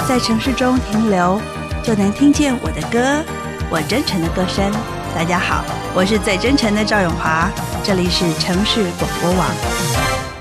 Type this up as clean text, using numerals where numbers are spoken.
在城市中停留，就能听见我的歌，我真诚的歌声。大家好，我是最真诚的赵咏华，这里是城市广播网。